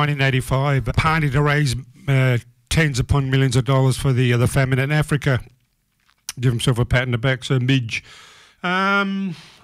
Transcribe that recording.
1985, a party to raise tens upon millions of dollars for the famine in Africa. Give himself a pat in the back. So Midge.